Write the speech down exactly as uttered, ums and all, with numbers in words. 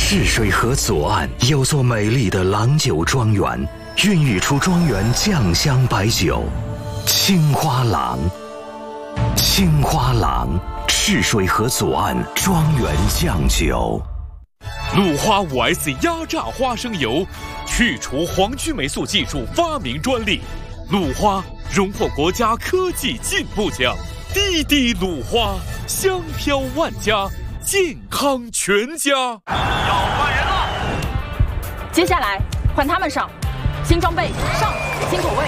赤水河左岸有座美丽的郎酒庄园，孕育出庄园酱香白酒青花郎。青花郎，赤水河左岸庄园酱酒。 鲁花 五 S 压榨花生油，去除黄曲霉素技术发明专利。鲁花荣获国家科技进步奖。滴滴鲁花，香飘万家，健康全家。 要换人了， 接下来换他们上，新装备上，新口味